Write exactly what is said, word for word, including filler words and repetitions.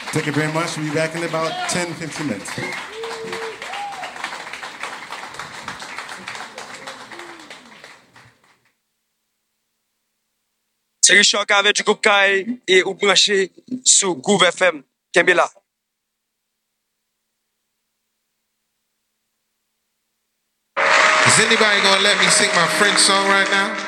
Thank you very much. We'll be back in about ten, fifteen minutes. C'est Richard qui avait du groupe Kai et ou branché sur Groove F M. Kembela. Is anybody gonna let me sing my French song right now?